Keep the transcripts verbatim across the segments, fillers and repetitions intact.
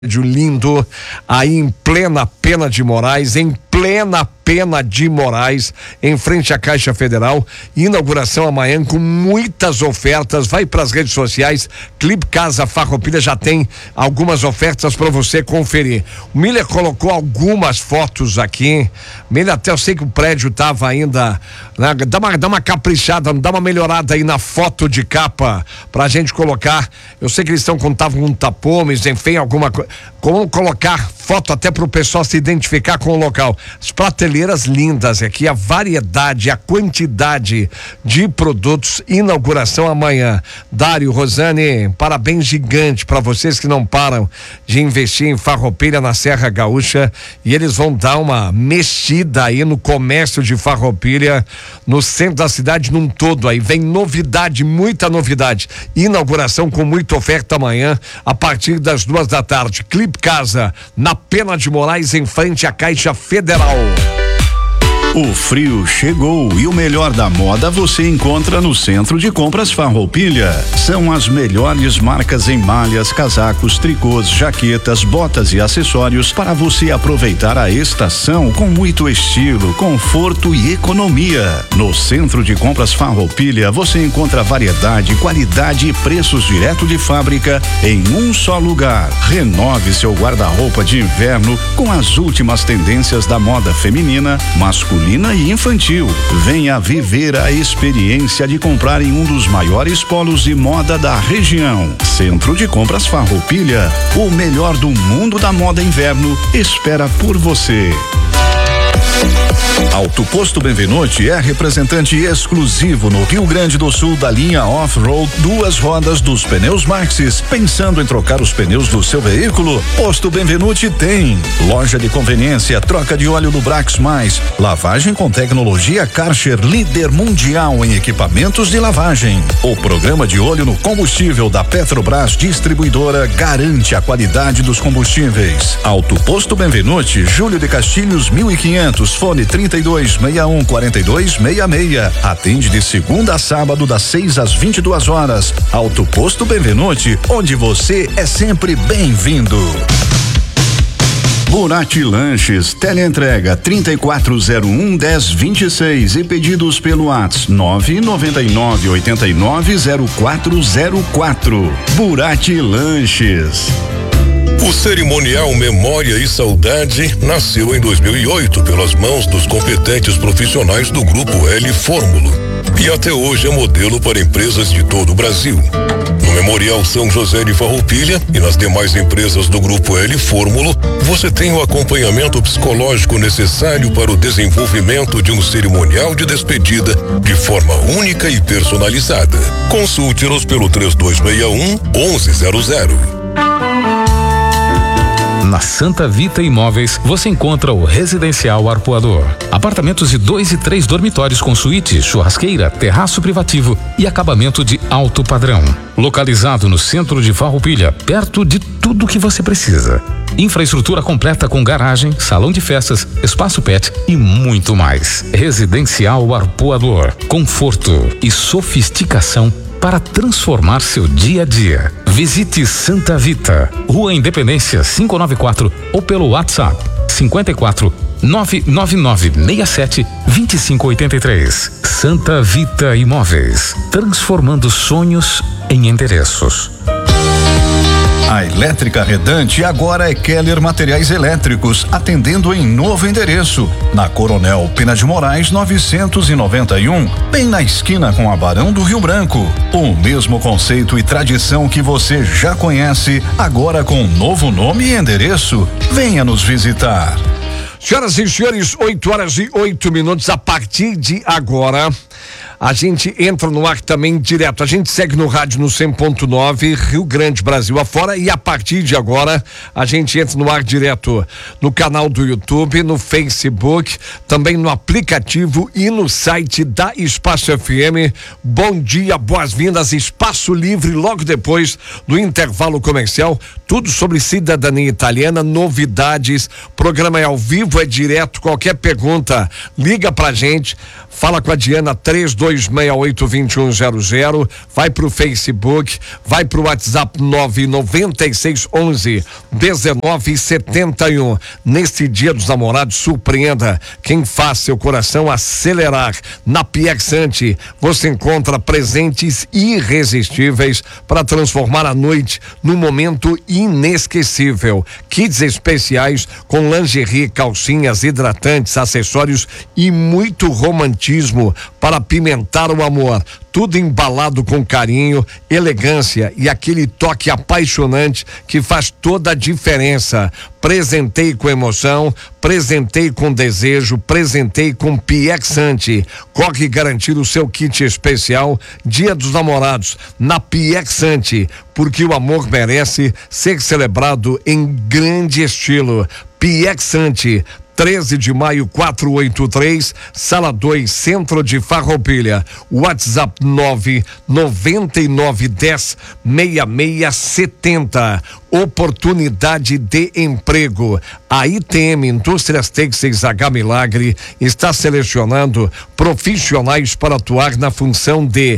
Lindo, aí em plena Pena de Moraes, em plena Pena de Moraes, em frente à Caixa Federal. Inauguração amanhã com muitas ofertas. Vai para as redes sociais, Clipe Casa Farroupilha já tem algumas ofertas para você conferir. O Miller colocou algumas fotos aqui. Miller, até eu sei que o prédio tava ainda, né? Dá uma, dá uma caprichada, dá uma melhorada aí na foto de capa pra gente colocar. Eu sei que eles estão contavam com tapumes, enfim, alguma coisa. Como colocar foto até para o pessoal se identificar com o local. As prateleiras lindas aqui, a variedade, a quantidade de produtos. Inauguração amanhã. Dário, Rosane, parabéns gigante para vocês que não param de investir em Farroupilha, na Serra Gaúcha, e eles vão dar uma mexida aí no comércio de Farroupilha, no centro da cidade num todo. Aí vem novidade, muita novidade. Inauguração com muita oferta amanhã a partir das duas da tarde. Clipe Casa, na Pena de Moraes, em frente à Caixa Federal. O frio chegou e o melhor da moda você encontra no Centro de Compras Farroupilha. São as melhores marcas em malhas, casacos, tricôs, jaquetas, botas e acessórios para você aproveitar a estação com muito estilo, conforto e economia. No Centro de Compras Farroupilha você encontra variedade, qualidade e preços direto de fábrica em um só lugar. Renove seu guarda-roupa de inverno com as últimas tendências da moda feminina, masculina e infantil. Venha viver a experiência de comprar em um dos maiores polos de moda da região. Centro de Compras Farroupilha, o melhor do mundo da moda inverno espera por você. Auto Posto Benvenuti é representante exclusivo no Rio Grande do Sul da linha Off-Road duas rodas dos pneus Maxxis. Pensando em trocar os pneus do seu veículo? Posto Benvenuti tem loja de conveniência, troca de óleo Lubrax Mais, lavagem com tecnologia Karcher, líder mundial em equipamentos de lavagem. O programa de olho no combustível da Petrobras Distribuidora garante a qualidade dos combustíveis. Auto Posto Benvenuti, Júlio de Castilhos mil e quinhentos, fone trinta e dois, sessenta e um, quarenta e dois, sessenta e seis. Atende de segunda a sábado das seis às vinte e duas horas. Auto Posto Benvenuti, onde você é sempre bem-vindo. Burati Lanches, teleentrega trinta e quatro zero um, dez vinte e seis e pedidos pelo WhatsApp nove nove nove, oito nove zero quatro zero quatro. Burati Lanches. O cerimonial Memória e Saudade nasceu em dois mil e oito pelas mãos dos competentes profissionais do Grupo L Fórmulo e até hoje é modelo para empresas de todo o Brasil. No Memorial São José de Farroupilha e nas demais empresas do Grupo L Fórmulo, você tem o acompanhamento psicológico necessário para o desenvolvimento de um cerimonial de despedida de forma única e personalizada. Consulte-nos pelo três dois seis um, onze zero zero. Na Santa Vita Imóveis, você encontra o Residencial Arpoador. Apartamentos de dois e três dormitórios com suíte, churrasqueira, terraço privativo e acabamento de alto padrão. Localizado no centro de Farroupilha, perto de tudo que você precisa. Infraestrutura completa com garagem, salão de festas, espaço pet e muito mais. Residencial Arpoador. Conforto e sofisticação para transformar seu dia a dia. Visite Santa Vita, Rua Independência quinhentos e noventa e quatro ou pelo WhatsApp cinquenta e quatro, nove nove nove, seis sete, vinte e cinco oitenta e três. Santa Vita Imóveis, transformando sonhos em endereços. A Elétrica Redante agora é Keller Materiais Elétricos, atendendo em novo endereço, na Coronel Pena de Moraes novecentos e noventa e um, bem na esquina com a Barão do Rio Branco. O mesmo conceito e tradição que você já conhece, agora com novo nome e endereço. Venha nos visitar. Senhoras e senhores, oito horas e oito minutos. A partir de agora, a gente entra no ar também direto. A gente segue no rádio no cem ponto nove, Rio Grande, Brasil afora, e a partir de agora a gente entra no ar direto no canal do YouTube, no Facebook, também no aplicativo e no site da Espaço F M. Bom dia, boas-vindas, Espaço Livre, logo depois do intervalo comercial, tudo sobre cidadania italiana, novidades, programa é ao vivo vivo, é direto, qualquer pergunta, liga pra gente, fala com a Diana três dois seis oito, dois um zero zero, vai pro Facebook, vai pro WhatsApp nove nove seis um um nove sete um. Neste Dia dos Namorados, surpreenda quem faz seu coração acelerar. Na Piexante, você encontra presentes irresistíveis para transformar a noite num momento inesquecível. Kits especiais com lingerie, calcinhas, hidratantes, acessórios e muito romantismo para apimentar o amor. Tudo embalado com carinho, elegância e aquele toque apaixonante que faz toda a diferença. Presentei com emoção, presentei com desejo, presentei com Piexante. Corre garantir o seu kit especial Dia dos Namorados na Piexante, porque o amor merece ser celebrado em grande estilo. Piexante, treze de maio, quatrocentos e oitenta e três, sala dois, centro de Farroupilha. WhatsApp nove nove nove um zero seis seis sete zero. Oportunidade de emprego. A I T M Indústrias Têxteis H Milagre está selecionando profissionais para atuar na função de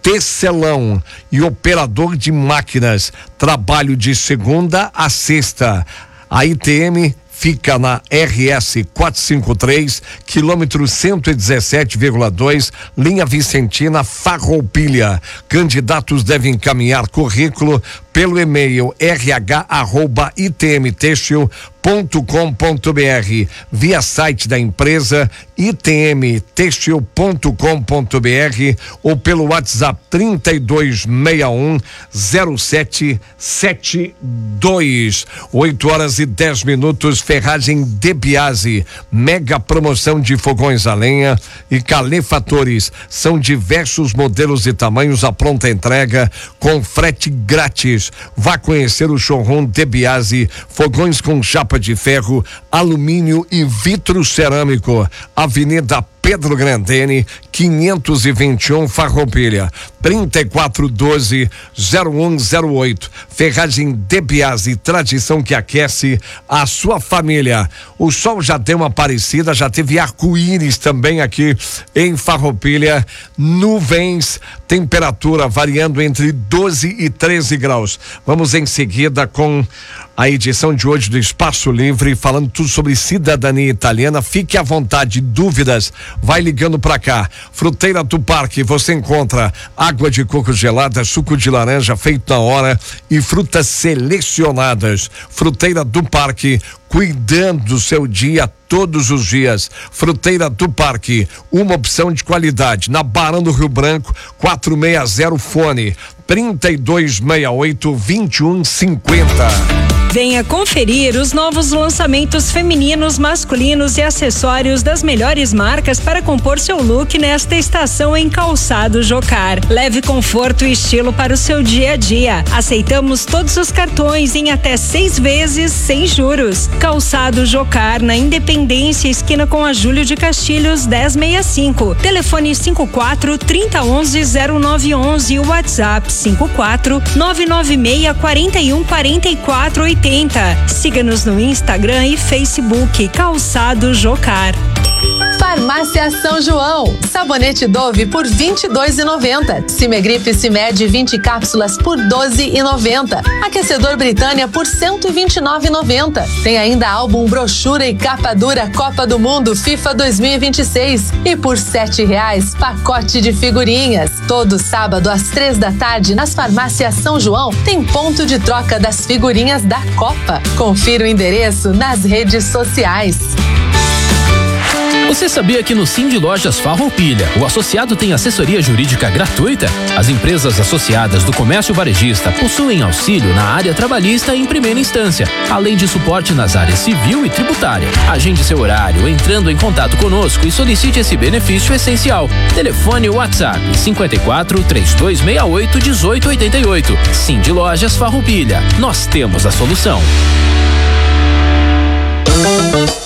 tecelão e operador de máquinas. Trabalho de segunda a sexta. A I T M fica na R S quatrocentos e cinquenta e três, quilômetro cento e dezessete vírgula dois, linha Vicentina, Farroupilha. Candidatos devem encaminhar currículo pelo e-mail r h arroba i t m textil ponto com ponto b r, via site da empresa i t m textil ponto com ponto b r ou pelo WhatsApp trinta e dois sessenta e um zero sete sete dois. oito horas e dez minutos. Ferragem De Biasi, mega promoção de fogões a lenha e calefatores. São diversos modelos e tamanhos à pronta entrega com frete grátis. Vá conhecer o showroom De Biasi, fogões com chapa de ferro, alumínio e vidro cerâmico. Avenida Pedro Grandene, quinhentos e vinte e um, Farroupilha, trinta e quatro doze, zero um zero oito. Ferragem De Biasi, tradição que aquece a sua família. O sol já deu uma aparecida, já teve arco-íris também aqui em Farroupilha. Nuvens, temperatura variando entre doze e treze graus. Vamos em seguida com a edição de hoje do Espaço Livre, falando tudo sobre cidadania italiana. Fique à vontade, dúvidas, vai ligando pra cá. Fruteira do Parque, você encontra água de coco gelada, suco de laranja feito na hora e frutas selecionadas. Fruteira do Parque, cuidando do seu dia todos os dias. Fruteira do Parque, uma opção de qualidade. Na Barão do Rio Branco, quatrocentos e sessenta, fone trinta e dois sessenta e oito, vinte e um cinquenta. Venha conferir os novos lançamentos femininos, masculinos e acessórios das melhores marcas para compor seu look nesta estação em Calçado Jocar. Leve conforto e estilo para o seu dia a dia. Aceitamos todos os cartões em até seis vezes sem juros. Calçado Jocar, na Independência, esquina com a Júlio de Castilhos, dez sessenta e cinco. Telefone cinco quatro, trinta onze, zero nove onze e o WhatsApp cinco quatro, nove nove seis, quatro um, quatro quatro oito. Siga-nos no Instagram e Facebook, Calçado Jocar. Farmácia São João, sabonete Dove por vinte e dois reais e noventa centavos. Cimegripe Cimed vinte cápsulas por doze reais e noventa centavos. Aquecedor Britânia por cento e vinte e nove reais e noventa centavos. Tem ainda álbum, brochura e capa dura Copa do Mundo FIFA dois mil e vinte e seis e por sete reais pacote de figurinhas. Todo sábado às três da tarde nas Farmácias São João tem ponto de troca das figurinhas da Copa. Confira o endereço nas redes sociais. Você sabia que no Cindy Lojas Farroupilha, o associado tem assessoria jurídica gratuita? As empresas associadas do comércio varejista possuem auxílio na área trabalhista em primeira instância, além de suporte nas áreas civil e tributária. Agende seu horário entrando em contato conosco e solicite esse benefício essencial. Telefone ou WhatsApp cinco quatro, três dois seis oito, um oito oito oito. Cindy Lojas Farroupilha. Nós temos a solução.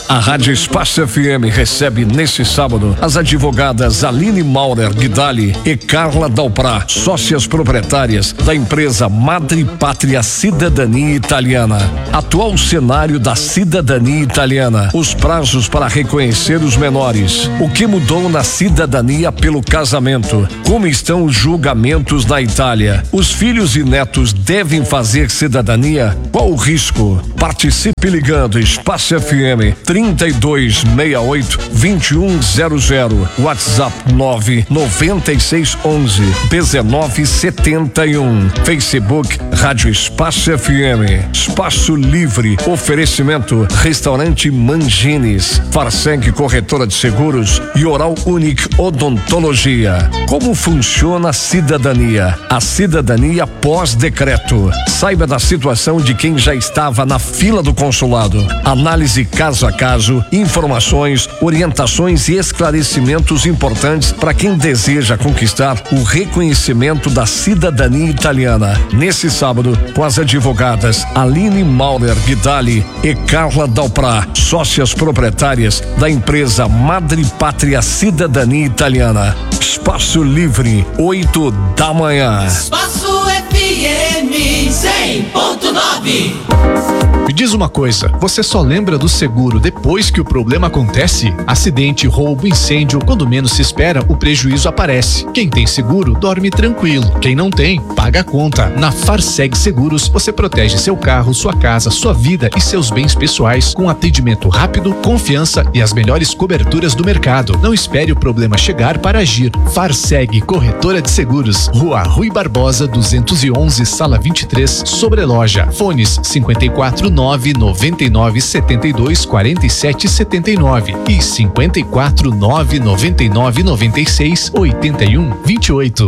A Rádio Espaço F M recebe neste sábado as advogadas Aline Maurer Guidali e Carla Dalprá, sócias proprietárias da empresa Madre Pátria Cidadania Italiana. Atual cenário da cidadania italiana, os prazos para reconhecer os menores, o que mudou na cidadania pelo casamento, como estão os julgamentos na Itália, os filhos e netos devem fazer cidadania, qual o risco? Participe ligando Espaço F M trinta e dois sessenta e oito, vinte e um zero zero, WhatsApp nove noventa e seis onze, dezenove setenta e um, Facebook Rádio Espaço F M, Espaço Livre, oferecimento Restaurante Mangines, Farseng Corretora de Seguros e Oral Unique Odontologia. Como funciona a cidadania? A cidadania pós-decreto. Saiba da situação de quem já estava na fila do consulado. Análise caso a caso, informações, orientações e esclarecimentos importantes para quem deseja conquistar o reconhecimento da cidadania italiana. Nesse sábado, com as advogadas Aline Maurer Guidali e Carla Dalprá, sócias proprietárias da empresa Madre Pátria Cidadania Italiana. Espaço Livre, oito da manhã. Espaço F M cem ponto nove. Me diz uma coisa, você só lembra do seguro depois que o problema acontece? Acidente, roubo, incêndio, quando menos se espera, o prejuízo aparece. Quem tem seguro, dorme tranquilo. Quem não tem, paga a conta. Na Farseg Seguros, você protege seu carro, sua casa, sua vida e seus bens pessoais com atendimento rápido, confiança e as melhores coberturas do mercado. Não espere o problema chegar para agir. Farseg Corretora de Seguros, Rua Rui Barbosa, duzentos e onze, Sala vinte e três, Sobreloja. Fones cinquenta e quatro nove noventa e nove setenta e dois quarenta e sete setenta e nove e cinquenta e quatro nove noventa e nove noventa e seis oitenta e um vinte e oito.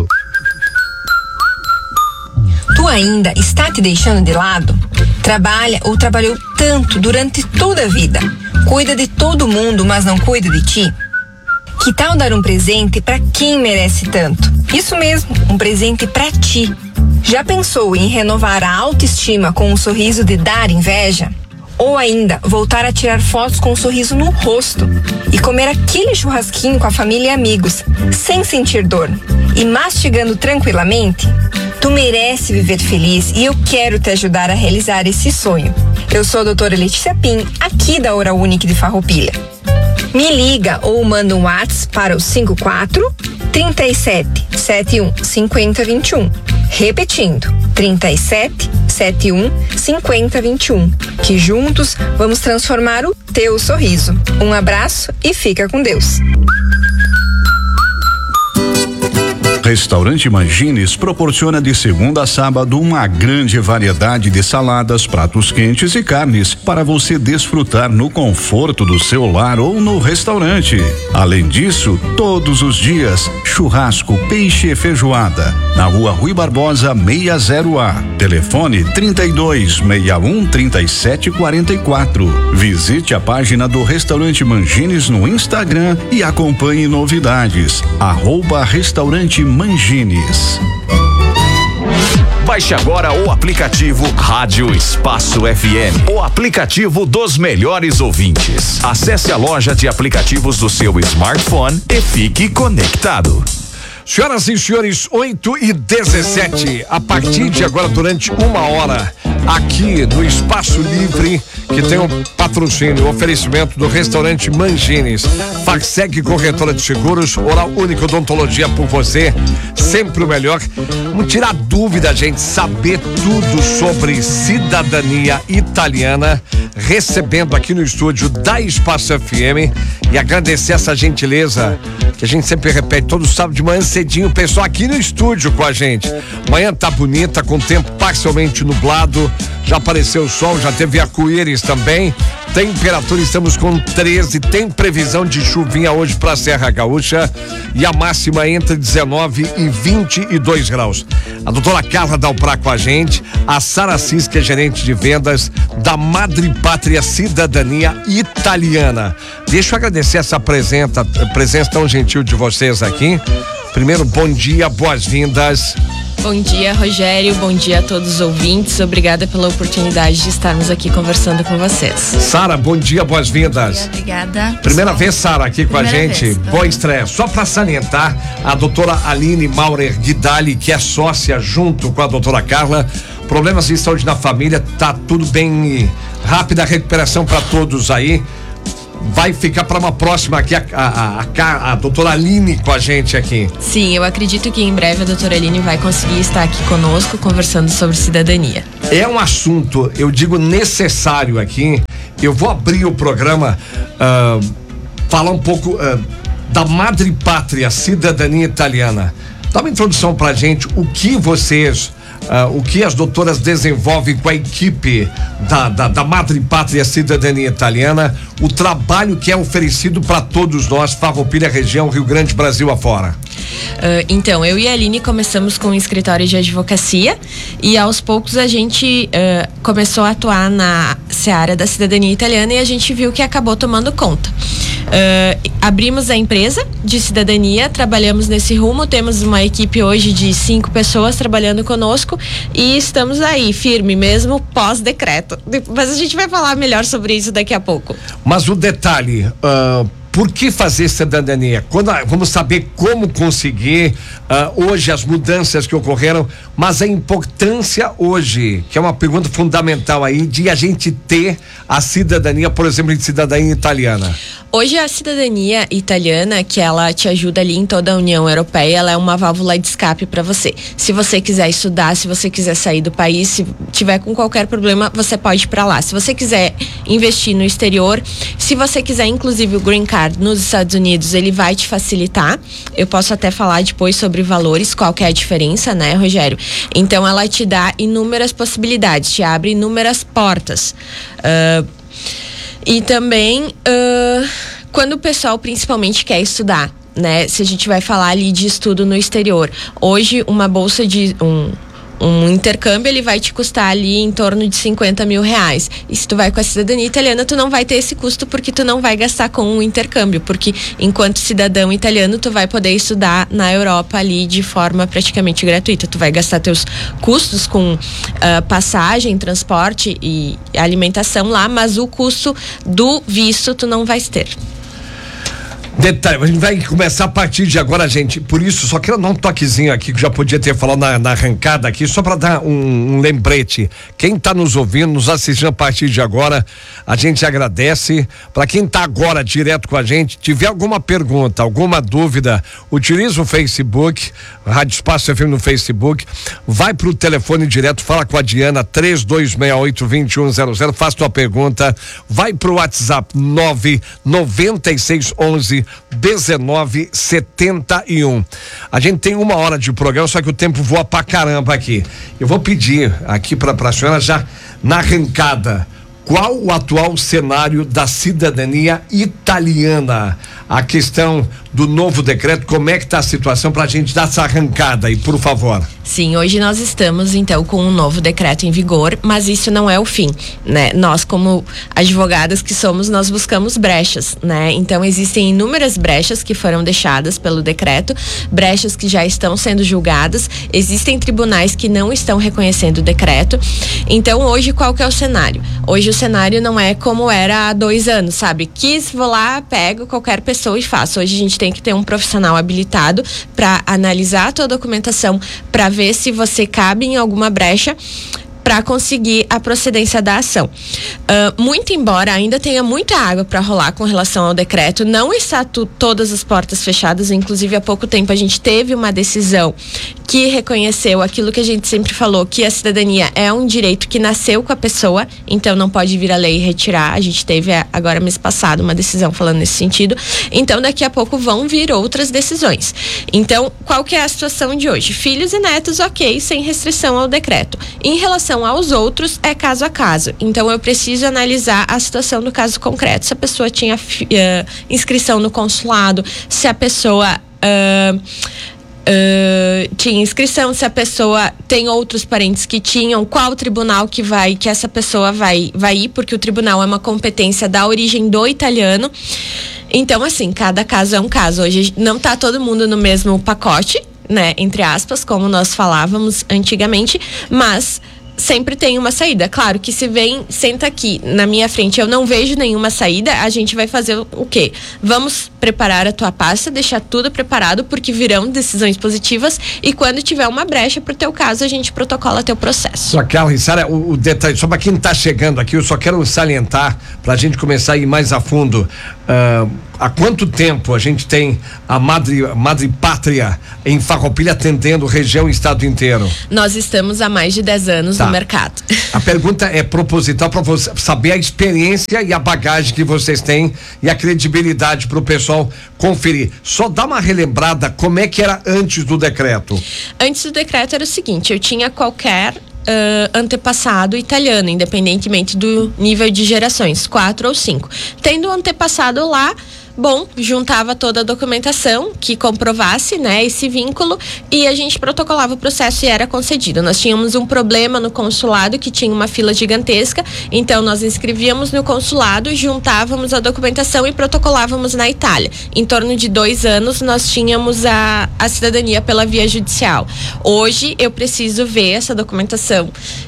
Tu ainda está te deixando de lado? Trabalha ou trabalhou tanto durante toda a vida? Cuida de todo mundo, mas não cuida de ti? Que tal dar um presente para quem merece tanto? Isso mesmo, um presente para ti. Já pensou em renovar a autoestima com um sorriso de dar inveja? Ou ainda, voltar a tirar fotos com um sorriso no rosto e comer aquele churrasquinho com a família e amigos, sem sentir dor e mastigando tranquilamente? Tu merece viver feliz e eu quero te ajudar a realizar esse sonho. Eu sou a doutora Letícia Pim, aqui da Oral Unique de Farroupilha. Me liga ou manda um WhatsApp para o cinco quatro, trinta e sete, setenta e um, cinquenta, vinte e um. Repetindo, trinta e sete, setenta e um, cinquenta, vinte e um. Que juntos vamos transformar o teu sorriso. Um abraço e fica com Deus. Restaurante Mangines proporciona de segunda a sábado uma grande variedade de saladas, pratos quentes e carnes para você desfrutar no conforto do seu lar ou no restaurante. Além disso, todos os dias, churrasco, peixe e feijoada. Na Rua Rui Barbosa sessenta A. Telefone trinta e dois, sessenta e um, trinta e sete, quarenta e quatro. Visite a página do Restaurante Mangines no Instagram e acompanhe novidades. Arroba Restaurante Mangines. Baixe agora o aplicativo Rádio Espaço F M, o aplicativo dos melhores ouvintes. Acesse a loja de aplicativos do seu smartphone e fique conectado. Senhoras e senhores, oito e dezessete, a partir de agora, durante uma hora, aqui no Espaço Livre, que tem um patrocínio, um oferecimento do restaurante Mangines, Farseg Corretora de Seguros, Oral Unique Odontologia por você, sempre o melhor. Vamos tirar dúvida, gente, saber tudo sobre cidadania italiana, recebendo aqui no estúdio da Espaço F M e agradecer essa gentileza que a gente sempre repete todo sábado de manhã cedinho, o pessoal aqui no estúdio com a gente. Manhã tá bonita, com tempo parcialmente nublado, já apareceu o sol, já teve arco-íris também. Temperatura, estamos com treze, tem previsão de chuvinha hoje para a Serra Gaúcha e a máxima entre dezenove e vinte e dois graus. A doutora Carla Dalprá com a gente, a Sara Cis, que é gerente de vendas da Madre Pátria Cidadania Italiana. Deixa eu agradecer essa presença, presença tão gentil de vocês aqui. Primeiro, bom dia, boas-vindas. Bom dia, Rogério. Bom dia a todos os ouvintes. Obrigada pela oportunidade de estarmos aqui conversando com vocês. Sara, bom dia, boas-vindas. Obrigada. Primeira vez, Sara, aqui com Primeira a gente. Vez, Boa estreia. Só para salientar, a doutora Aline Maurer Guidali, que é sócia junto com a doutora Carla. Problemas de saúde na família, tá tudo bem. Rápida recuperação para todos aí. Vai ficar para uma próxima aqui a, a, a, a doutora Aline com a gente aqui. Sim, eu acredito que em breve a doutora Aline vai conseguir estar aqui conosco conversando sobre cidadania. É um assunto, eu digo, necessário aqui. Eu vou abrir o programa, uh, falar um pouco uh, da Madre Pátria, cidadania italiana. Dá uma introdução pra gente, o que vocês... Uh, o que as doutoras desenvolvem com a equipe da, da, da Madre Pátria Cidadania Italiana, o trabalho que é oferecido para todos nós, Farroupilha, região, Rio Grande, Brasil afora. Uh, então, eu e a Aline começamos com um escritório de advocacia e aos poucos a gente uh, começou a atuar na seara da cidadania italiana e a gente viu que acabou tomando conta. Uh, abrimos a empresa de cidadania, trabalhamos nesse rumo, temos uma equipe hoje de cinco pessoas trabalhando conosco e estamos aí, firme mesmo, pós-decreto. Mas a gente vai falar melhor sobre isso daqui a pouco. Mas o detalhe, uh, por que fazer cidadania? Quando, vamos saber como conseguir uh, hoje as mudanças que ocorreram, mas a importância hoje, que é uma pergunta fundamental aí, de a gente ter a cidadania, por exemplo, de cidadania italiana. Hoje a cidadania italiana, que ela te ajuda ali em toda a União Europeia, ela é uma válvula de escape para você. Se você quiser estudar, se você quiser sair do país, se tiver com qualquer problema, você pode ir para lá. Se você quiser investir no exterior, se você quiser inclusive o Green Card nos Estados Unidos, ele vai te facilitar. Eu posso até falar depois sobre valores, qual que é a diferença, né, Rogério? Então ela te dá inúmeras possibilidades, te abre inúmeras portas. Uh, E também, uh, quando o pessoal principalmente quer estudar, né? Se a gente vai falar ali de estudo no exterior. Hoje, uma bolsa de... Um, um intercâmbio, ele vai te custar ali em torno de cinquenta mil reais. E se tu vai com a cidadania italiana, tu não vai ter esse custo porque tu não vai gastar com um intercâmbio. Porque enquanto cidadão italiano, tu vai poder estudar na Europa ali de forma praticamente gratuita. Tu vai gastar teus custos com uh, passagem, transporte e alimentação lá, mas o custo do visto tu não vais ter. Detalhe, a gente vai começar a partir de agora, gente. Por isso, só quero dar um toquezinho aqui que já podia ter falado na, na arrancada aqui, só para dar um, um lembrete. Quem está nos ouvindo, nos assistindo a partir de agora, a gente agradece. Para quem está agora direto com a gente, tiver alguma pergunta, alguma dúvida, utiliza o Facebook, Rádio Espaço F M no Facebook, vai pro telefone direto, fala com a Diana, três dois seis oito, dois um zero zero, faz tua pergunta, vai pro WhatsApp nove nove seis onze dezenove setenta e um. A gente tem uma hora de programa, só que o tempo voa pra caramba aqui. Eu vou pedir aqui pra, pra senhora já na arrancada, qual o atual cenário da cidadania italiana? A questão do novo decreto, como é que está a situação para a gente dar essa arrancada aí, por favor? Sim, hoje nós estamos então com um novo decreto em vigor, mas isso não é o fim, né? Nós como advogadas que somos, nós buscamos brechas, né? Então existem inúmeras brechas que foram deixadas pelo decreto, brechas que já estão sendo julgadas, existem tribunais que não estão reconhecendo o decreto. Então hoje qual que é o cenário? Hoje o cenário não é como era há dois anos, sabe? Quis, vou lá, pego qualquer pessoa e faço. Hoje a gente tem que ter um profissional habilitado para analisar a tua documentação, para ver se você cabe em alguma brecha para conseguir a procedência da ação. Uh, muito embora ainda tenha muita água para rolar com relação ao decreto, não está tu, todas as portas fechadas. Inclusive há pouco tempo a gente teve uma decisão que reconheceu aquilo que a gente sempre falou, que a cidadania é um direito que nasceu com a pessoa, então não pode vir a lei e retirar. A gente teve agora mês passado uma decisão falando nesse sentido, então daqui a pouco vão vir outras decisões. Então qual que é a situação de hoje? Filhos e netos, ok, sem restrição ao decreto. Em relação aos outros, é caso a caso, então eu preciso analisar a situação do caso concreto, se a pessoa tinha uh, inscrição no consulado, se a pessoa uh, Uh, tinha inscrição, se a pessoa tem outros parentes que tinham, qual tribunal que vai, que essa pessoa vai, vai ir, porque o tribunal é uma competência da origem do italiano. Então, assim, cada caso é um caso. Hoje não tá todo mundo no mesmo pacote, né? Entre aspas, como nós falávamos antigamente, mas sempre tem uma saída. Claro que se vem, senta aqui na minha frente, eu não vejo nenhuma saída, a gente vai fazer o quê? Vamos preparar a tua pasta, deixar tudo preparado, porque virão decisões positivas, e quando tiver uma brecha pro teu caso, a gente protocola teu processo. Só que, Sara, o, o detalhe, só para quem tá chegando aqui, eu só quero salientar, pra gente começar a ir mais a fundo, uh, há quanto tempo a gente tem a Madre, Madre Pátria em Farroupilha atendendo região e estado inteiro? Nós estamos há mais de dez anos tá. no mercado. A pergunta é proposital para você saber a experiência e a bagagem que vocês têm e a credibilidade para o pessoal conferir. Só dá uma relembrada como é que era antes do decreto. Antes do decreto era o seguinte, eu tinha qualquer Uh, antepassado italiano, independentemente do nível de gerações, quatro ou cinco. Tendo um antepassado lá, bom, juntava toda a documentação que comprovasse, né, esse vínculo, e a gente protocolava o processo e era concedido. Nós tínhamos um problema no consulado que tinha uma fila gigantesca, então nós inscrevíamos no consulado, juntávamos a documentação e protocolávamos na Itália. Em torno de dois anos nós tínhamos a, a cidadania pela via judicial. Hoje eu preciso ver essa documentação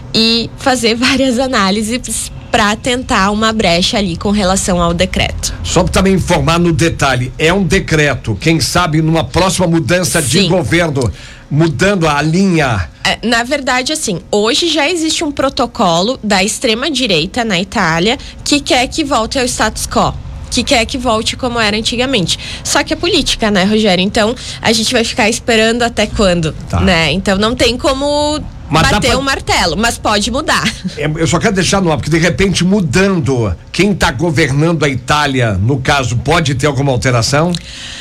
e fazer várias análises para tentar uma brecha ali com relação ao decreto. Só para também informar no detalhe, é um decreto, quem sabe numa próxima mudança Sim. de governo, mudando a linha. É, na verdade, assim, hoje já existe um protocolo da extrema-direita na Itália que quer que volte ao status quo, que quer que volte como era antigamente. Só que é política, né, Rogério? Então, a gente vai ficar esperando até quando, tá. né? Então, não tem como mas bater o pra... um martelo, mas pode mudar. Eu só quero deixar no ar, porque de repente mudando, quem está governando a Itália, no caso, pode ter alguma alteração?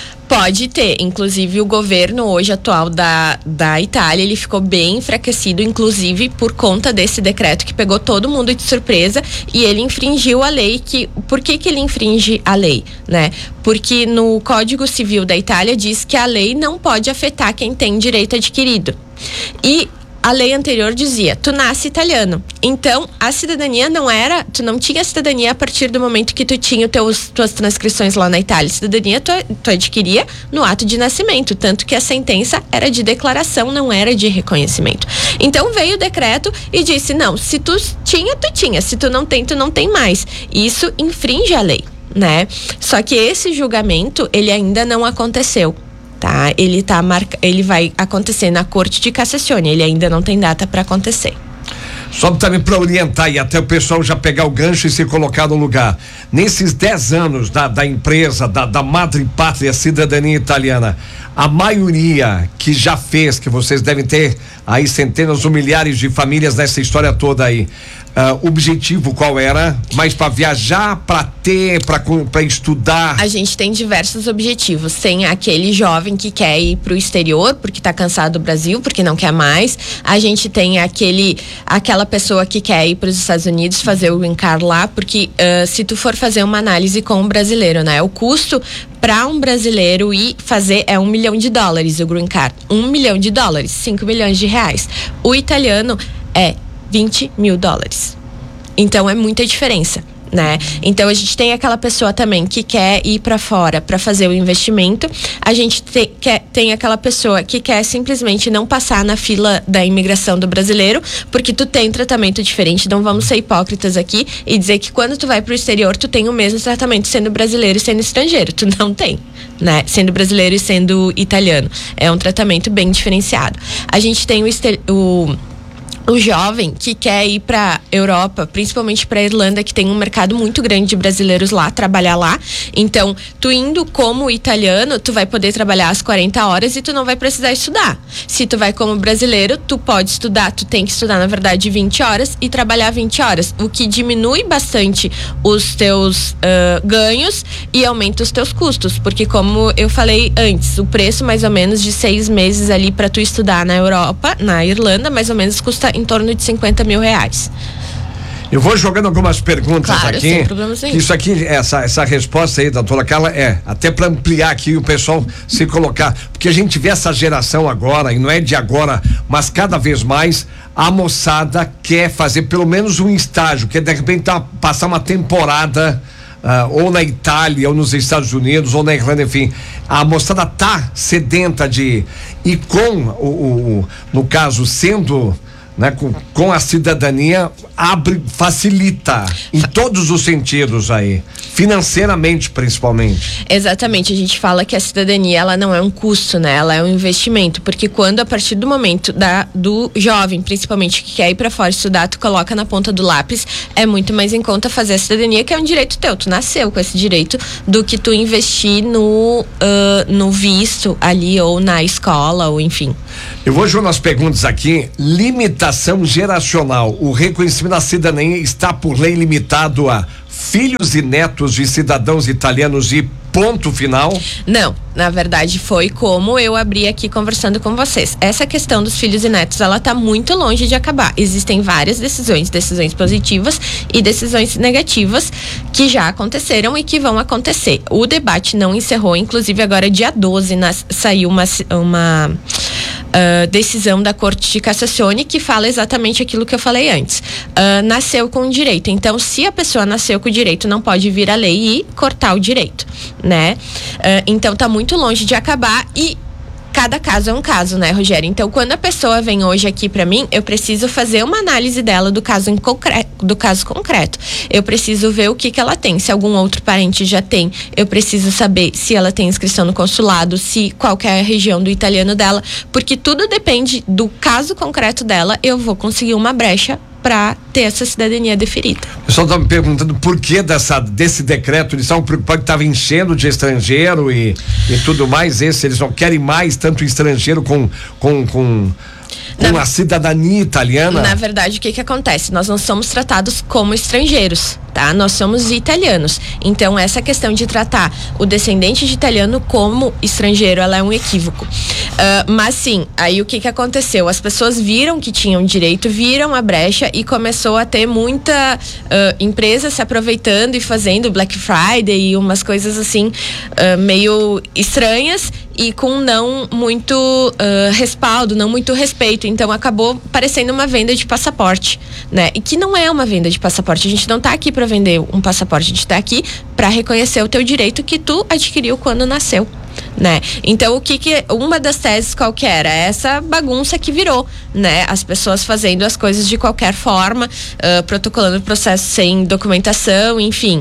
Pode ter, inclusive o governo hoje atual da, da Itália, ele ficou bem enfraquecido, inclusive por conta desse decreto que pegou todo mundo de surpresa, e ele infringiu a lei. Que, por que que ele infringe a lei, né? Porque no Código Civil da Itália diz que a lei não pode afetar quem tem direito adquirido. E a lei anterior dizia, tu nasce italiano, então a cidadania não era, tu não tinha cidadania a partir do momento que tu tinha teus, tuas transcrições lá na Itália. Cidadania tu, tu adquiria no ato de nascimento, tanto que a sentença era de declaração, não era de reconhecimento. Então veio o decreto e disse, não, se tu tinha, tu tinha, se tu não tem, tu não tem mais. Isso infringe a lei, né? Só que esse julgamento, ele ainda não aconteceu. Tá, ele tá marca, ele vai acontecer na Corte de Cassazione, ele ainda não tem data para acontecer. Só também para orientar e até o pessoal já pegar o gancho e se colocar no lugar. Nesses dez anos da, da empresa, da, da Madre Pátria Cidadania Italiana, a maioria que já fez, que vocês devem ter aí centenas ou milhares de famílias nessa história toda aí, o uh, objetivo qual era? Mais para viajar, para ter, para estudar? A gente tem diversos objetivos. Tem aquele jovem que quer ir para o exterior porque está cansado do Brasil, porque não quer mais. A gente tem aquele, aquela pessoa que quer ir para os Estados Unidos fazer o green card lá, porque uh, se tu for fazer uma análise com um brasileiro, né? O custo para um brasileiro ir fazer é um milhão de dólares o green card. Um milhão de dólares, cinco milhões de reais. O italiano é vinte mil dólares. Então é muita diferença, né? Então a gente tem aquela pessoa também que quer ir para fora para fazer o investimento. A gente te, quer, tem aquela pessoa que quer simplesmente não passar na fila da imigração do brasileiro, porque tu tem tratamento diferente. Não vamos ser hipócritas aqui e dizer que quando tu vai pro exterior tu tem o mesmo tratamento sendo brasileiro e sendo estrangeiro. Tu não tem, né? Sendo brasileiro e sendo italiano. É um tratamento bem diferenciado. A gente tem o, o O jovem que quer ir para Europa, principalmente para Irlanda, que tem um mercado muito grande de brasileiros lá, trabalhar lá. Então, tu indo como italiano, tu vai poder trabalhar as quarenta horas e tu não vai precisar estudar. Se tu vai como brasileiro, tu pode estudar, tu tem que estudar, na verdade, vinte horas e trabalhar vinte horas, o que diminui bastante os teus uh, ganhos e aumenta os teus custos, porque como eu falei antes, o preço mais ou menos de seis meses ali para tu estudar na Europa, na Irlanda, mais ou menos custa em torno de cinquenta mil reais. Eu vou jogando algumas perguntas claro, aqui. Sem problema nenhum. Isso aqui, essa, essa resposta aí, doutora Carla, é até para ampliar aqui e o pessoal se colocar, porque a gente vê essa geração agora, e não é de agora, mas cada vez mais a moçada quer fazer pelo menos um estágio, quer de repente tá, passar uma temporada uh, ou na Itália, ou nos Estados Unidos, ou na Irlanda, enfim, a moçada tá sedenta de, e com o, o no caso, sendo, né, com, com a cidadania, abre, facilita em todos os sentidos aí, financeiramente principalmente. Exatamente, a gente fala que a cidadania, ela não é um custo, né? Ela é um investimento, porque quando a partir do momento da, do jovem, principalmente, que quer ir pra fora estudar, tu coloca na ponta do lápis, é muito mais em conta fazer a cidadania, que é um direito teu, tu nasceu com esse direito, do que tu investir no, uh, no visto ali, ou na escola, ou enfim. Eu vou jogar umas perguntas aqui. Limitação geracional. O reconhecimento da cidadania está por lei limitado a filhos e netos de cidadãos italianos e ponto final? Não, na verdade foi como eu abri aqui conversando com vocês. Essa questão dos filhos e netos, ela tá muito longe de acabar. Existem várias decisões, decisões positivas e decisões negativas que já aconteceram e que vão acontecer. O debate não encerrou, inclusive agora dia doze nas, saiu uma uma Uh, decisão da Corte de Cassazione que fala exatamente aquilo que eu falei antes. Uh, nasceu com direito. Então, se a pessoa nasceu com direito, não pode vir a lei e cortar o direito, né? Uh, então, tá muito longe de acabar e cada caso é um caso, né, Rogério? Então, quando a pessoa vem hoje aqui pra mim, eu preciso fazer uma análise dela do caso em concreto, do caso concreto. Eu preciso ver o que que ela tem. Se algum outro parente já tem, eu preciso saber se ela tem inscrição no consulado, se qual que é a região do italiano dela, porque tudo depende do caso concreto dela. Eu vou conseguir uma brecha para ter essa cidadania deferida. O pessoal está me perguntando por que dessa, desse decreto. Eles estavam preocupados que estava enchendo de estrangeiro e, e tudo mais. Esse, eles não querem mais tanto estrangeiro com, com, com, com na, a cidadania italiana. Na verdade, o que que acontece? Nós não somos tratados como estrangeiros, tá? Nós somos italianos. Então, essa questão de tratar o descendente de italiano como estrangeiro, ela é um equívoco. Uh, mas sim, aí o que que aconteceu? As pessoas viram que tinham direito, viram a brecha e começou a ter muita uh, empresa se aproveitando e fazendo Black Friday e umas coisas assim, uh, meio estranhas e com não muito uh, respaldo, não muito respeito. Então, acabou parecendo uma venda de passaporte, né? E que não é uma venda de passaporte. A gente não tá aqui para vender um passaporte, a gente tá aqui para reconhecer o teu direito que tu adquiriu quando nasceu, né? Então, o que que uma das teses qual que era? Essa bagunça que virou, né? As pessoas fazendo as coisas de qualquer forma, uh, protocolando o processo sem documentação, enfim.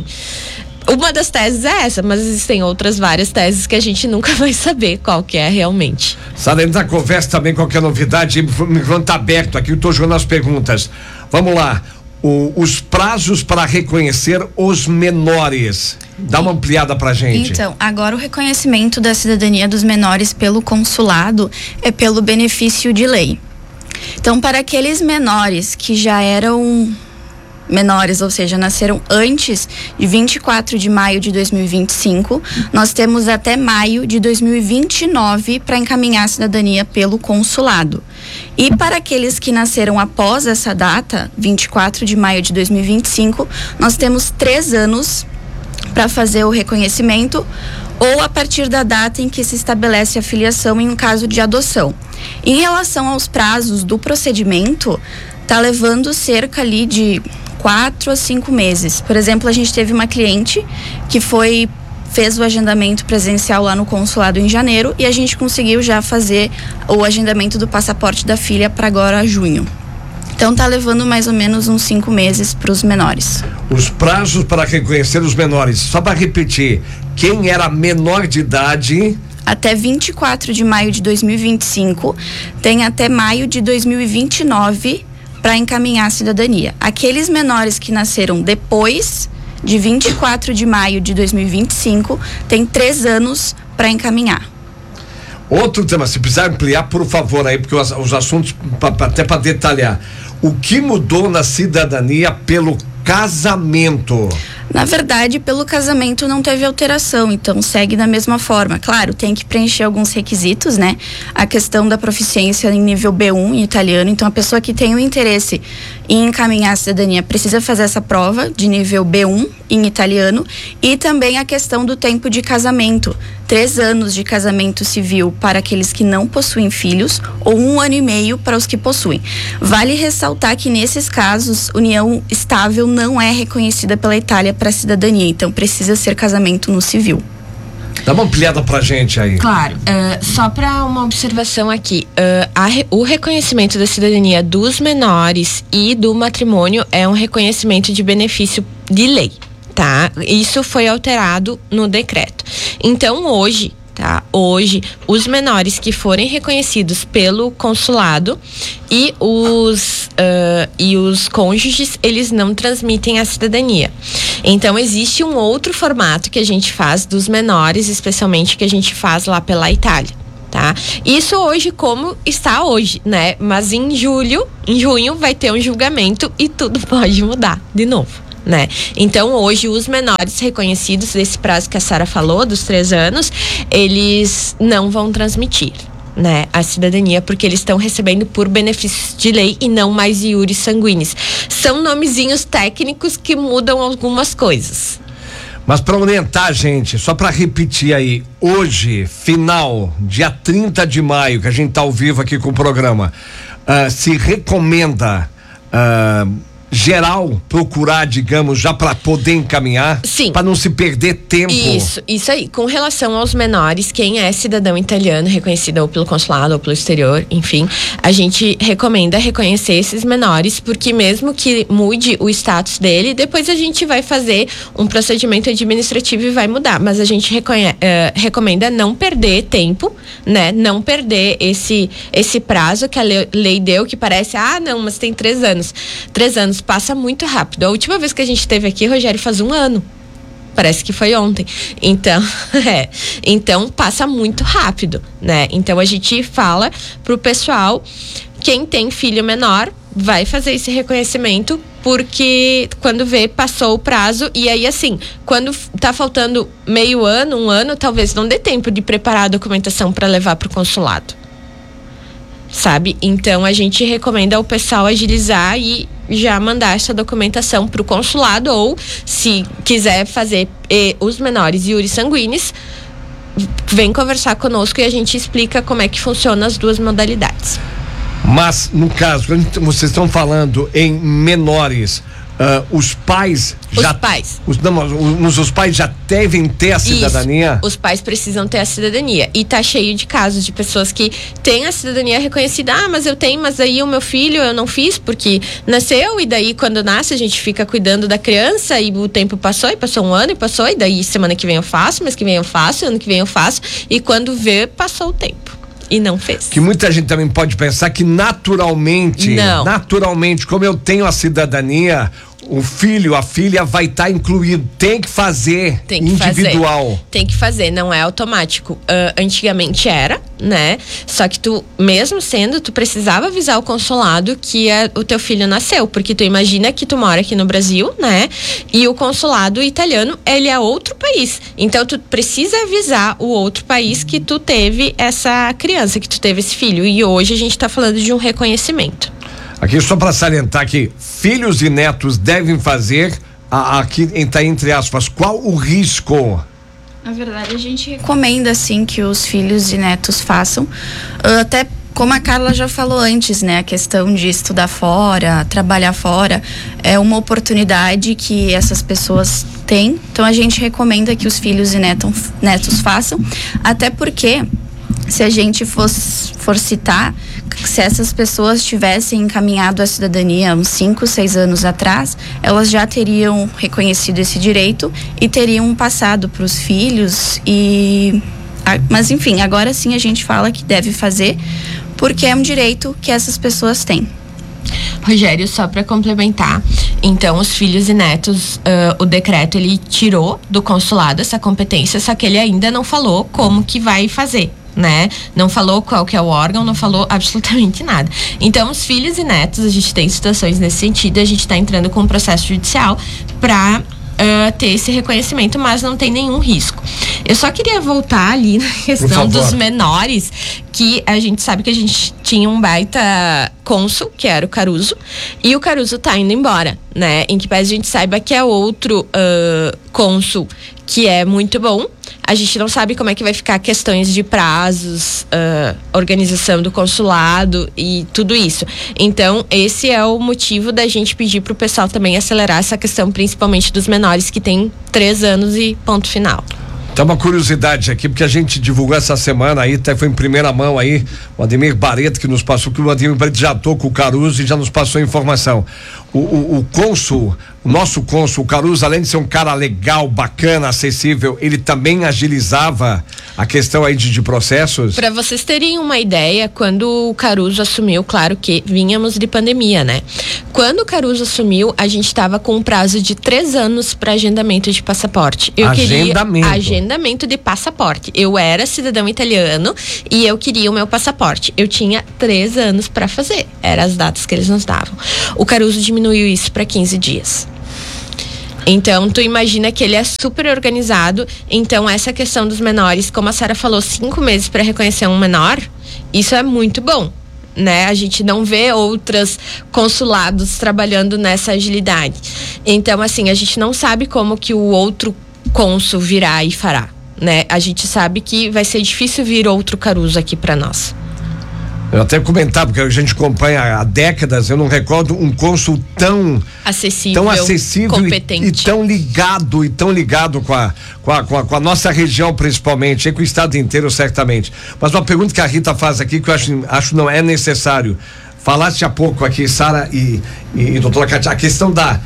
Uma das teses é essa, mas existem outras várias teses que a gente nunca vai saber qual que é realmente. Sabendo da conversa também, qualquer novidade, o microfone tá aberto aqui, eu tô jogando as perguntas. Vamos lá. O, os prazos para reconhecer os menores. Dá uma ampliada pra gente. Então, agora o reconhecimento da cidadania dos menores pelo consulado é pelo benefício de lei. Então, para aqueles menores que já eram menores, ou seja, nasceram antes de vinte e quatro de maio de dois mil e vinte e cinco, nós temos até maio de dois mil e vinte e nove para encaminhar a cidadania pelo consulado. E para aqueles que nasceram após essa data, vinte e quatro de maio de dois mil e vinte e cinco, nós temos três anos para fazer o reconhecimento ou a partir da data em que se estabelece a filiação em um caso de adoção. Em relação aos prazos do procedimento, está levando cerca ali de quatro a cinco meses. Por exemplo, a gente teve uma cliente que foi fez o agendamento presencial lá no consulado em janeiro e a gente conseguiu já fazer o agendamento do passaporte da filha para agora junho. Então tá levando mais ou menos uns cinco meses para os menores. Os prazos para reconhecer os menores, só para repetir, quem era menor de idade até vinte e quatro de maio de dois mil e vinte e cinco, tem até maio de dois mil e vinte e nove para encaminhar a cidadania. Aqueles menores que nasceram depois de vinte e quatro de maio de dois mil e vinte e cinco, tem três anos para encaminhar. Outro tema, se precisar ampliar, por favor, aí, porque os, os assuntos, pra, pra, até para detalhar. O que mudou na cidadania pelo casamento? Na verdade, pelo casamento não teve alteração, então segue da mesma forma. Claro, tem que preencher alguns requisitos, né? A questão da proficiência em nível B um em italiano, então a pessoa que tem o interesse e encaminhar a cidadania precisa fazer essa prova de nível B um em italiano, e também a questão do tempo de casamento. Três anos de casamento civil para aqueles que não possuem filhos ou um ano e meio para os que possuem. Vale ressaltar que nesses casos, união estável não é reconhecida pela Itália para a cidadania, então precisa ser casamento no civil. Dá uma ampliada pra gente aí. Claro, uh, só para uma observação aqui, uh, a re, o reconhecimento da cidadania dos menores e do matrimônio é um reconhecimento de benefício de lei, tá? Isso foi alterado no decreto. Então hoje, tá? Hoje, os menores que forem reconhecidos pelo consulado e os, uh, e os cônjuges, eles não transmitem a cidadania. Então, existe um outro formato que a gente faz dos menores, especialmente que a gente faz lá pela Itália, tá? Isso hoje como está hoje, né? Mas em julho, em junho, vai ter um julgamento e tudo pode mudar de novo, né? Então, hoje, os menores reconhecidos desse prazo que a Sara falou, dos três anos, eles não vão transmitir, né, a cidadania, porque eles estão recebendo por benefícios de lei e não mais iuris sanguinis. São nomezinhos técnicos que mudam algumas coisas. Mas para orientar a gente, só para repetir aí, hoje, final, dia trinta de maio, que a gente tá ao vivo aqui com o programa, uh, se recomenda uh, geral procurar, digamos, já para poder encaminhar? Sim. Para não se perder tempo. Isso, isso aí. Com relação aos menores, quem é cidadão italiano, reconhecido ou pelo consulado ou pelo exterior, enfim, a gente recomenda reconhecer esses menores, porque mesmo que mude o status dele, depois a gente vai fazer um procedimento administrativo e vai mudar. Mas a gente reconhe- uh, recomenda não perder tempo, né? Não perder esse, esse prazo que a lei, lei deu, que parece, ah, não, mas tem três anos. Três anos passa muito rápido. A última vez que a gente esteve aqui, Rogério, faz um ano. Parece que foi ontem. Então, é. Então, passa muito rápido, né? Então, a gente fala pro pessoal, quem tem filho menor, vai fazer esse reconhecimento, porque quando vê, passou o prazo, e aí, assim, quando tá faltando meio ano, um ano, talvez não dê tempo de preparar a documentação para levar pro consulado. Sabe? Então, a gente recomenda ao pessoal agilizar e já mandar essa documentação para o consulado, ou se quiser fazer eh, os menores iuris sanguinis, vem conversar conosco e a gente explica como é que funciona as duas modalidades. Mas, no caso, quando vocês estão falando em menores, uh, os pais os já... pais. Os pais. Os, os pais já devem ter a cidadania? Isso, os pais precisam ter a cidadania. E tá cheio de casos de pessoas que têm a cidadania reconhecida. Ah, mas eu tenho, mas aí o meu filho eu não fiz porque nasceu, e daí quando nasce a gente fica cuidando da criança e o tempo passou, e passou um ano e passou, e daí semana que vem eu faço, mês que vem eu faço, ano que vem eu faço, e quando vê, passou o tempo. E não fez. Que muita gente também pode pensar que naturalmente, não. naturalmente, como eu tenho a cidadania, o filho, a filha vai estar tá incluído. Tem que fazer Tem que individual. Fazer. Tem que fazer, não é automático. Uh, antigamente era, né? Só que tu, mesmo sendo, tu precisava avisar o consulado que a, o teu filho nasceu, porque tu imagina que tu mora aqui no Brasil, né? E o consulado italiano, ele é outro país. Então tu precisa avisar o outro país que tu teve essa criança, que tu teve esse filho. E hoje a gente tá falando de um reconhecimento. Aqui só para salientar que filhos e netos devem fazer, a, aqui está entre aspas, qual o risco? Na verdade, a gente recomenda, sim, que os filhos e netos façam, até como a Carla já falou antes, né, a questão de estudar fora, trabalhar fora, é uma oportunidade que essas pessoas têm, então a gente recomenda que os filhos e netos, netos façam, até porque se a gente fosse, for citar, se essas pessoas tivessem encaminhado a cidadania uns cinco, seis anos atrás, elas já teriam reconhecido esse direito e teriam passado para os filhos. E, mas enfim, agora sim a gente fala que deve fazer, porque é um direito que essas pessoas têm. Rogério, só para complementar, então os filhos e netos, uh, o decreto ele tirou do consulado essa competência, só que ele ainda não falou como que vai fazer, né? Não falou qual que é o órgão, não falou absolutamente nada. Então, os filhos e netos, a gente tem situações nesse sentido, a gente está entrando com um processo judicial para uh, ter esse reconhecimento, mas não tem nenhum risco. Eu só queria voltar ali na questão dos menores, que a gente sabe que a gente tinha um baita cônsul, que era o Caruso, e o Caruso tá indo embora, né? Em que pese a gente saiba que é outro uh, cônsul que é muito bom. A gente não sabe como é que vai ficar questões de prazos, uh, organização do consulado e tudo isso. Então, esse é o motivo da gente pedir pro pessoal também acelerar essa questão, principalmente dos menores que têm três anos e ponto final. Tá uma curiosidade aqui, porque a gente divulgou essa semana aí, até foi em primeira mão aí, o Ademir Barreto que nos passou, que o Ademir Barreto já tô com o Caruso e já nos passou a informação. O, o, o cônsul, o nosso cônsul, o Caruso, além de ser um cara legal, bacana, acessível, ele também agilizava a questão aí de, de processos? Para vocês terem uma ideia, quando o Caruso assumiu, claro que vínhamos de pandemia, né? Quando o Caruso assumiu, a gente estava com um prazo de três anos para agendamento de passaporte. Eu agendamento? Queria agendamento de passaporte. Eu era cidadão italiano e eu queria o meu passaporte. Eu tinha três anos para fazer. Eram as datas que eles nos davam. O Caruso diminuiu isso para quinze dias. Então, tu imagina que ele é super organizado. Então, essa questão dos menores, como a Sara falou, cinco meses para reconhecer um menor, isso é muito bom, né? A gente não vê outros consulados trabalhando nessa agilidade. Então, assim, a gente não sabe como que o outro cônsul virá e fará, né? A gente sabe que vai ser difícil vir outro Caruso aqui para nós. Eu até comentava, porque a gente acompanha há décadas, eu não recordo um cônsul tão acessível, tão acessível competente. E, e tão ligado, e tão ligado com a, com a, com a, com a nossa região principalmente, e com o estado inteiro certamente. Mas uma pergunta que a Rita faz aqui, que eu acho, acho não é necessário. Falaste há pouco aqui, Sara e, e, e doutora Cátia, a questão da,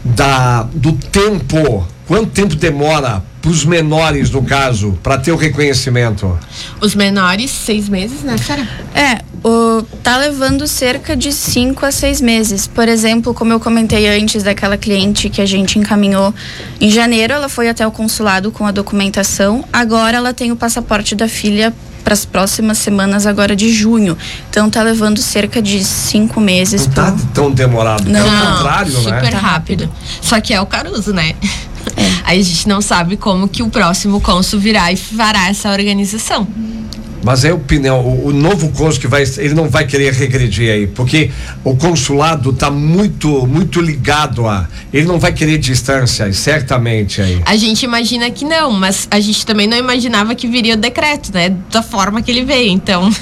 da, do tempo. Quanto tempo demora para os menores, no caso, para ter o reconhecimento? Os menores, seis meses, né, Sara? É, o, tá levando cerca de cinco a seis meses. Por exemplo, como eu comentei antes daquela cliente que a gente encaminhou em janeiro, ela foi até o consulado com a documentação. Agora ela tem o passaporte da filha para as próximas semanas, agora de junho. Então tá levando cerca de cinco meses. Não tá pro... tão demorado, não, pelo contrário, super né? Super rápido. Só que é o Caruso, né? É. Aí a gente não sabe como que o próximo cônsul virá e fará essa organização. Mas é opinião, o, o novo cônsul que vai, ele não vai querer regredir aí, porque o consulado tá muito, muito ligado a, ele não vai querer distância, certamente aí. A gente imagina que não, mas a gente também não imaginava que viria o decreto, né? Da forma que ele veio, então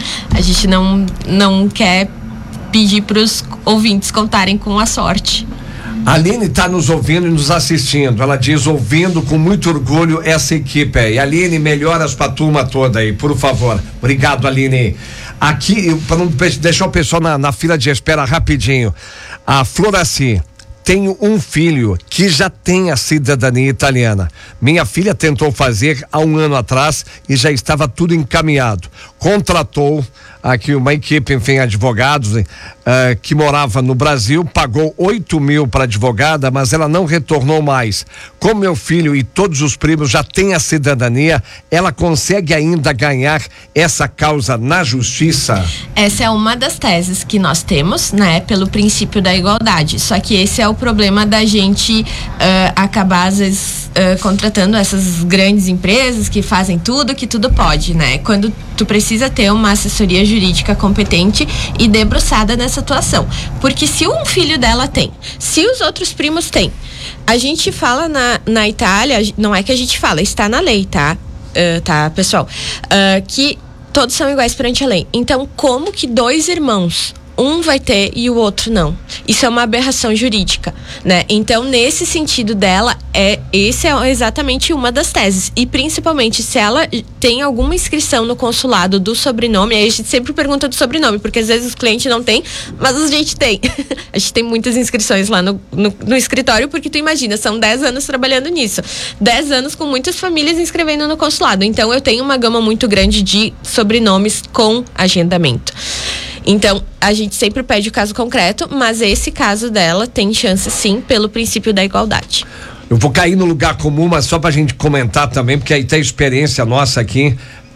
a gente não, não quer pedir pros ouvintes contarem com a sorte. A Aline está nos ouvindo e nos assistindo. Ela diz, ouvindo com muito orgulho essa equipe aí. Aline, melhoras pra turma toda aí, por favor. Obrigado, Aline. Aqui, para não deixar o pessoal na, na fila de espera rapidinho. A Floraci. Tenho um filho que já tem a cidadania italiana. Minha filha tentou fazer há um ano atrás e já estava tudo encaminhado. Contratou aqui uma equipe, enfim, advogados uh, que morava no Brasil, pagou oito mil para advogada, mas ela não retornou mais. Como meu filho e todos os primos já têm a cidadania, ela consegue ainda ganhar essa causa na justiça? Essa é uma das teses que nós temos, né, pelo princípio da igualdade. Só que esse é o problema da gente uh, acabar às vezes uh, contratando essas grandes empresas que fazem tudo, que tudo pode, né? Quando tu precisa ter uma assessoria jurídica competente e debruçada nessa atuação. Porque se um filho dela tem, se os outros primos têm, a gente fala na, na Itália, não é que a gente fala, está na lei, tá? Uh, tá, pessoal? Uh, que todos são iguais perante a lei. Então, como que dois irmãos, um vai ter e o outro não? Isso é uma aberração jurídica, né? Então, nesse sentido dela, é, esse é exatamente uma das teses. E principalmente, se ela tem alguma inscrição no consulado do sobrenome, aí a gente sempre pergunta do sobrenome, porque às vezes o cliente não tem, mas a gente tem. A gente tem muitas inscrições lá no, no, no escritório, porque tu imagina, são dez anos trabalhando nisso. dez anos com muitas famílias inscrevendo no consulado. Então, eu tenho uma gama muito grande de sobrenomes com agendamento. Então, a gente sempre pede o caso concreto, mas esse caso dela tem chance sim, pelo princípio da igualdade. Eu vou cair no lugar comum, mas só pra gente comentar também, porque aí tem experiência nossa aqui.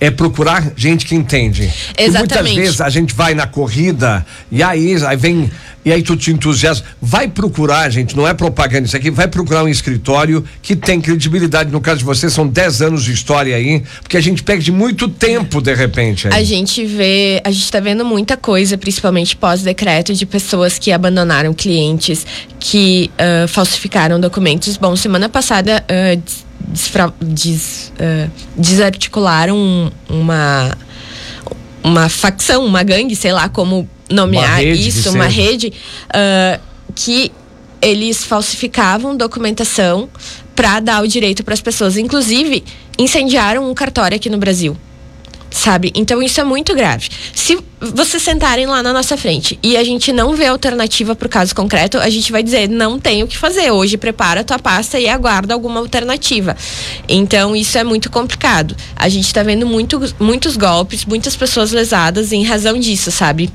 é procurar gente que entende. Exatamente. E muitas vezes a gente vai na corrida e aí, aí vem, e aí tu te entusiasma. Vai procurar, gente, não é propaganda isso aqui, vai procurar um escritório que tem credibilidade. No caso de vocês, são dez anos de história aí, porque a gente perde muito tempo de repente. Aí. A gente vê, a gente tá vendo muita coisa, principalmente pós-decreto, de pessoas que abandonaram clientes, que uh, falsificaram documentos. Bom, semana passada uh, desfra, des, uh, desarticularam uma, uma facção, uma gangue, sei lá como nomear rede, isso, uma rede uh, que eles falsificavam documentação para dar o direito para as pessoas. Inclusive, incendiaram um cartório aqui no Brasil. Sabe? Então isso é muito grave. Se vocês sentarem lá na nossa frente e a gente não vê alternativa pro caso concreto, a gente vai dizer, não tem o que fazer. Hoje prepara a tua pasta e aguarda alguma alternativa. Então isso é muito complicado. A gente tá vendo muito, muitos golpes, muitas pessoas lesadas em razão disso, sabe?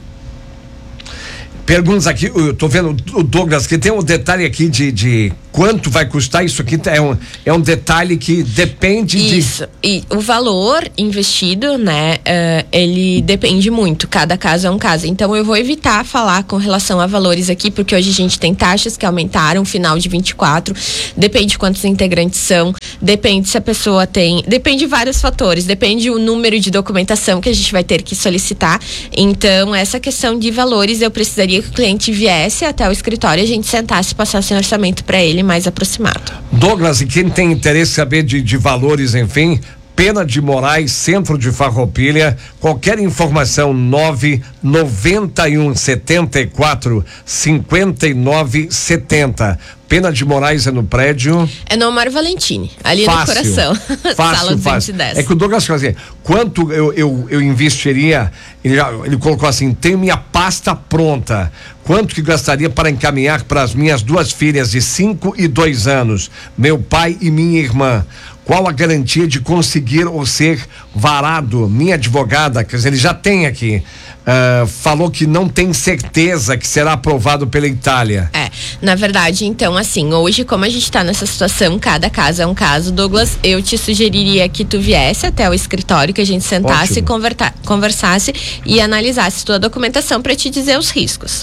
Perguntas aqui, eu tô vendo o Douglas, que tem um detalhe aqui de, de quanto vai custar isso aqui, é um, é um detalhe que depende de... Isso, e o valor investido, né, uh, ele depende muito, cada caso é um caso, então eu vou evitar falar com relação a valores aqui, porque hoje a gente tem taxas que aumentaram, final de vinte e quatro, depende de quantos integrantes são, depende se a pessoa tem, depende de vários fatores, depende o número de documentação que a gente vai ter que solicitar, então essa questão de valores eu precisaria que o cliente viesse até o escritório e a gente sentasse e passasse um orçamento para ele mais aproximado. Douglas, e quem tem interesse em saber de, de valores, enfim, Pena de Moraes, Centro de Farroupilha, qualquer informação nove noventa e um setenta e quatro cinquenta e nove setenta. Pena de Moraes é no prédio? É no Omar Valentini, ali fácil, no coração. Fácil, Sala fácil. duzentos e dez. É que o Douglas fazia, quanto eu, eu, eu investiria, ele, já, ele colocou assim, tenho minha pasta pronta, quanto que gastaria para encaminhar para as minhas duas filhas de cinco e dois anos, meu pai e minha irmã? Qual a garantia de conseguir ou ser varado? Minha advogada, quer dizer, ele já tem aqui, uh, falou que não tem certeza que será aprovado pela Itália. É, na verdade, então, assim, hoje, como a gente tá nessa situação, cada caso é um caso, Douglas, eu te sugeriria que tu viesse até o escritório, que a gente sentasse, converta, conversasse e analisasse tua documentação para te dizer os riscos.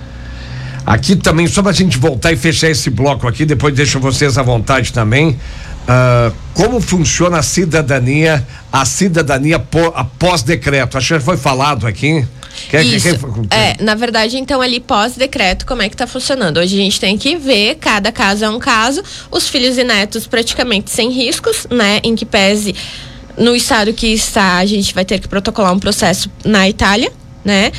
Aqui também, só pra gente voltar e fechar esse bloco aqui, depois deixo vocês à vontade também. Uh, como funciona a cidadania, a cidadania po, após decreto? Acho que foi falado aqui. Quer, Isso, quer, quer... é, na verdade, então, ali pós-decreto, como é que tá funcionando? Hoje a gente tem que ver, cada caso é um caso, os filhos e netos praticamente sem riscos, né, em que pese no estado que está, a gente vai ter que protocolar um processo na Itália, né,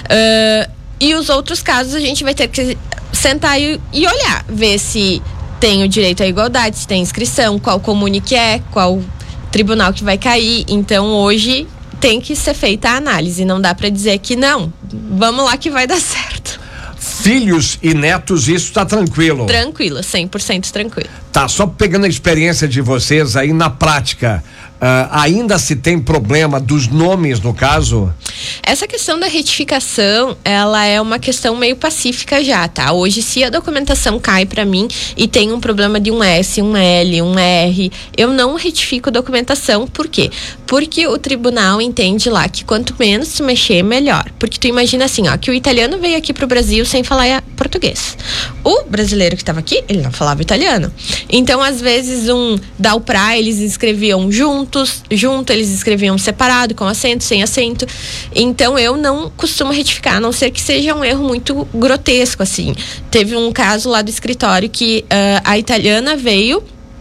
uh, e os outros casos a gente vai ter que sentar e, e olhar, ver se tem o direito à igualdade, se tem inscrição, qual comune que é, qual tribunal que vai cair. Então hoje tem que ser feita a análise, não dá para dizer que não, vamos lá que vai dar certo. Filhos e netos, isso tá tranquilo? Tranquilo, cem por cento tranquilo. Tá, só pegando a experiência de vocês aí na prática, uh, ainda se tem problema dos nomes no caso? Essa questão da retificação, ela é uma questão meio pacífica já, tá? Hoje, se a documentação cai para mim e tem um problema de um S, um L, um R, eu não retifico documentação. Por quê? Porque o tribunal entende lá que quanto menos tu mexer, melhor. Porque tu imagina assim, ó, que o italiano veio aqui pro Brasil sem falar português. O brasileiro que estava aqui, ele não falava italiano. Então, às vezes, um Dalprá, eles escreviam juntos, junto, eles escreviam separado, com acento, sem acento. Então, eu não costumo retificar, a não ser que seja um erro muito grotesco, assim. Teve um caso lá do escritório que uh, a italiana veio,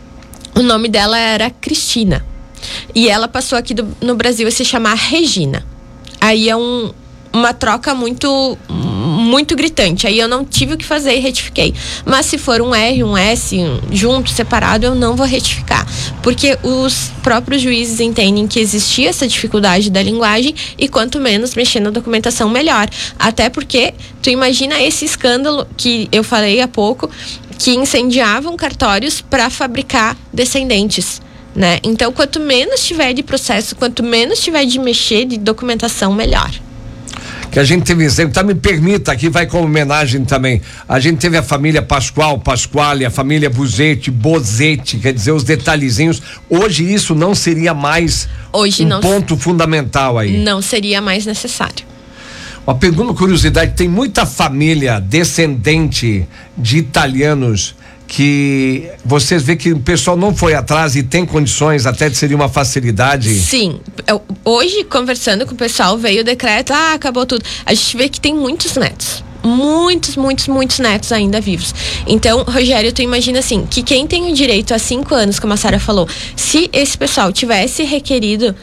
o nome dela era Cristina. E ela passou aqui do, no Brasil a se chamar Regina. Aí é um, uma troca muito, muito gritante. Aí eu não tive o que fazer e retifiquei. Mas se for um R, um S, um, junto, separado, eu não vou retificar. Porque os próprios juízes entendem que existia essa dificuldade da linguagem e quanto menos mexer na documentação, melhor. Até porque, tu imagina esse escândalo que eu falei há pouco, que incendiavam cartórios para fabricar descendentes. Né? Então, quanto menos tiver de processo, quanto menos tiver de mexer de documentação, melhor. que a gente teve exemplo, tá, me permita, aqui vai como homenagem também, a gente teve a família Pascoal, Pasquale, a família Buzetti, Bozetti, quer dizer, os detalhezinhos, hoje isso não seria mais hoje um não, ponto fundamental aí. Não seria mais necessário. Uma pergunta, curiosidade, tem muita família descendente de italianos que vocês vê que o pessoal não foi atrás e tem condições até de seria uma facilidade? Sim, eu, hoje conversando com o pessoal veio o decreto, ah, acabou tudo, a gente vê que tem muitos netos, muitos, muitos, muitos netos ainda vivos. Então, Rogério, tu imagina assim, que quem tem o direito a cinco anos, como a Sara falou, se esse pessoal tivesse requerido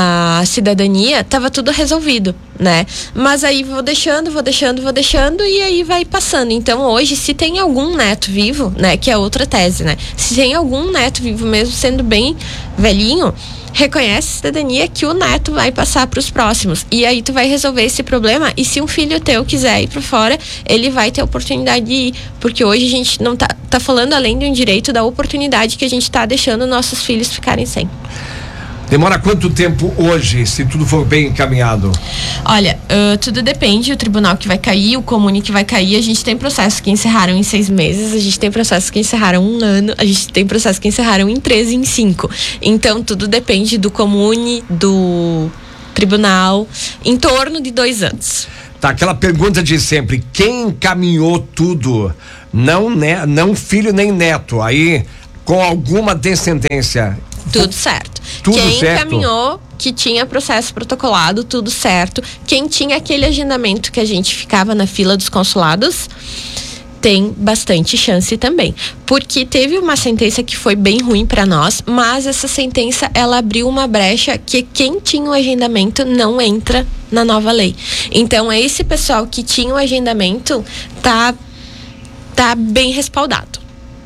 a cidadania, tava tudo resolvido, né? Mas aí vou deixando, vou deixando, vou deixando e aí vai passando. Então, hoje, se tem algum neto vivo, né, que é outra tese, né? Se tem algum neto vivo, mesmo sendo bem velhinho, reconhece a cidadania que o neto vai passar para os próximos. E aí tu vai resolver esse problema. E se um filho teu quiser ir para fora, ele vai ter oportunidade de ir. Porque hoje a gente não tá, tá falando além de um direito da oportunidade que a gente tá deixando nossos filhos ficarem sem. Demora quanto tempo hoje, se tudo for bem encaminhado? Olha, uh, tudo depende, o tribunal que vai cair, o comune que vai cair, a gente tem processos que encerraram em seis meses, a gente tem processos que encerraram um ano, a gente tem processos que encerraram em três e em cinco. Então, tudo depende do comune, do tribunal, em torno de dois anos. Tá, aquela pergunta de sempre, quem encaminhou tudo? Não, né, não filho nem neto, aí com alguma descendência. Tudo certo. Tudo Quem certo. encaminhou, que tinha processo protocolado, tudo certo. Quem tinha aquele agendamento que a gente ficava na fila dos consulados, tem bastante chance também. Porque teve uma sentença que foi bem ruim para nós, mas essa sentença, ela abriu uma brecha que quem tinha o agendamento não entra na nova lei. Então, esse pessoal que tinha o agendamento tá, tá bem respaldado.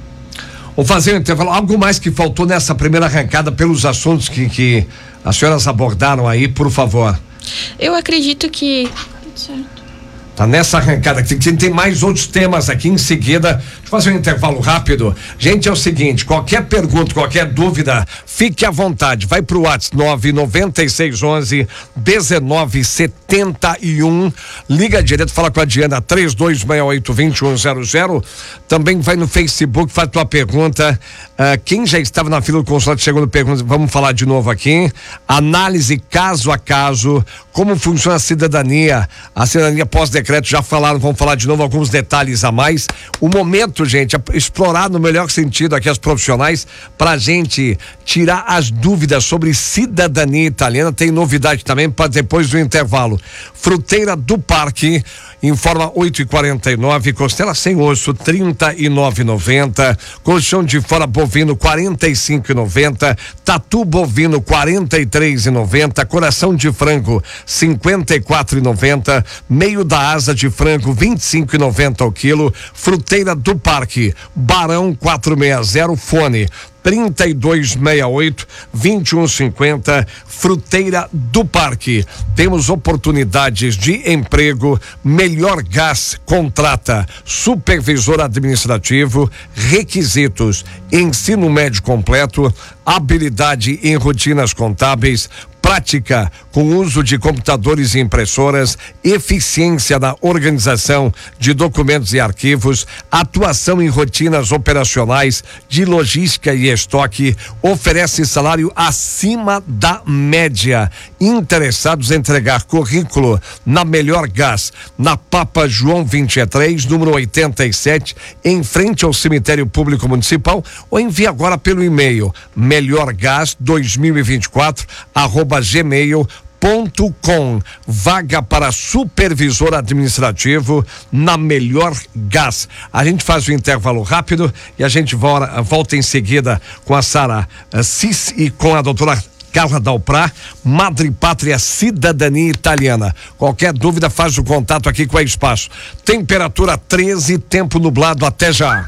Vou fazer um intervalo. Algo mais que faltou nessa primeira arrancada pelos assuntos que, que as senhoras abordaram aí, por favor? Eu acredito que... Tudo certo. Tá nessa arrancada, que tem mais outros temas aqui em seguida. Deixa eu fazer um intervalo rápido. Gente, é o seguinte, qualquer pergunta, qualquer dúvida, fique à vontade. Vai pro WhatsApp nove nove seis um um dezenove setenta e um. Liga direto, fala com a Diana três dois seis oito dois um zero zero. Também vai no Facebook, faz tua pergunta. Uh, quem já estava na fila do consulado chegou no pergunta, vamos falar de novo aqui. Análise caso a caso, como funciona a cidadania, a cidadania pós-decreto, já falaram, vamos falar de novo alguns detalhes a mais. O momento, gente, é explorar no melhor sentido aqui as profissionais pra gente tirar as dúvidas sobre cidadania italiana. Tem novidade também para depois do intervalo. Fruteira do Parque informa oito e quarenta e nove, costela sem osso trinta e nove e noventa, colchão de fora bovino quarenta e cinco e noventa, tatu bovino quarenta e três e noventa, coração de frango cinquenta e quatro e noventa, meio da asa de frango vinte e cinco e noventa ao quilo. Fruteira do Parque, Barão quatrocentos e sessenta, fone trinta e dois sessenta e oito, vinte e um cinquenta, Fruteira do Parque. Temos oportunidades de emprego. Melhor Gás contrata supervisor administrativo, requisitos: ensino médio completo, habilidade em rotinas contábeis, prática com uso de computadores e impressoras, eficiência na organização de documentos e arquivos, atuação em rotinas operacionais de logística e estoque, oferece salário acima da média. Interessados em entregar currículo na Melhor Gás, na Papa João vinte e três, número oitenta e sete, em frente ao Cemitério Público Municipal, ou envie agora pelo e-mail melhorgás dois mil e vinte e quatro arroba gmail ponto com. Vaga para supervisor administrativo na Melhor Gás. A gente faz o intervalo rápido e a gente volta, volta em seguida com a Sara Cis e com a doutora Carla Dalprá, Madre Pátria Cidadania Italiana. Qualquer dúvida, faz o contato aqui com a Espaço. Temperatura treze, tempo nublado, até já.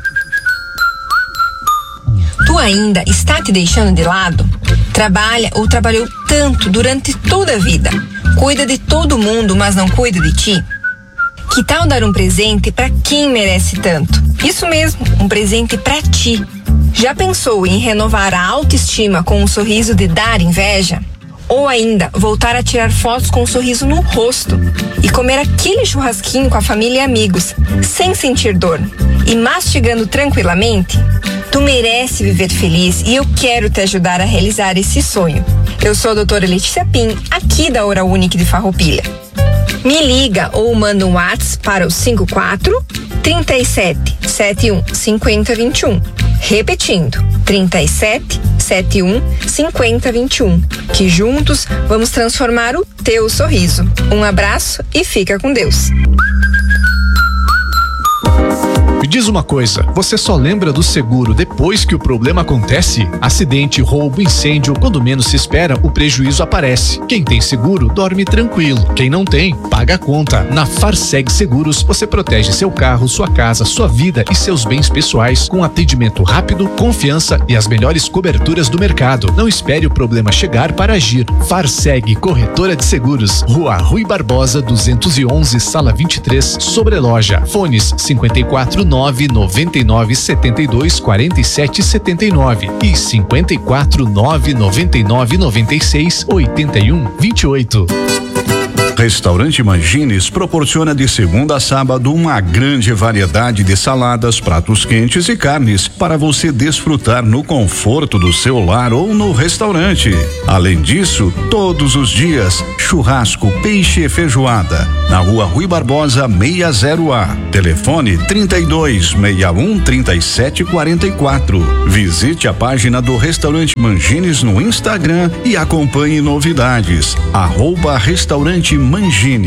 Tu ainda está te deixando de lado? Trabalha ou trabalhou tanto durante toda a vida? Cuida de todo mundo, mas não cuida de ti? Que tal dar um presente para quem merece tanto? Isso mesmo, um presente para ti. Já pensou em renovar a autoestima com um sorriso de dar inveja? Ou ainda, voltar a tirar fotos com um sorriso no rosto e comer aquele churrasquinho com a família e amigos, sem sentir dor e mastigando tranquilamente? Tu merece viver feliz e eu quero te ajudar a realizar esse sonho. Eu sou a doutora Letícia Pim, aqui da Oral Unique de Farroupilha. Me liga ou manda um WhatsApp para o cinco quatro, trinta e sete, setenta e um, cinquenta, vinte e um. Repetindo, trinta e sete, setenta e um, cinquenta, vinte e um. Que juntos vamos transformar o teu sorriso. Um abraço e fica com Deus. Me diz uma coisa, você só lembra do seguro depois que o problema acontece? Acidente, roubo, incêndio, quando menos se espera, o prejuízo aparece. Quem tem seguro, dorme tranquilo. Quem não tem, paga a conta. Na Farseg Seguros, você protege seu carro, sua casa, sua vida e seus bens pessoais com atendimento rápido, confiança e as melhores coberturas do mercado. Não espere o problema chegar para agir. Farseg Corretora de Seguros, Rua Rui Barbosa, duzentos e onze, sala vinte e três, Sobreloja. Fones cinquenta e quatro, nove noventa e nove, setenta e dois, quarenta e sete, setenta e nove e cinquenta e quatro, nove noventa e nove, noventa e seis, oitenta e um, vinte e oito. Restaurante Mangines proporciona de segunda a sábado uma grande variedade de saladas, pratos quentes e carnes para você desfrutar no conforto do seu lar ou no restaurante. Além disso, todos os dias, churrasco, peixe e feijoada. Na Rua Rui Barbosa, seiscentos A. Telefone trinta e dois, sessenta e um, trinta e sete, quarenta e quatro. Visite a página do Restaurante Mangines no Instagram e acompanhe novidades. Arroba Restaurante Mangini.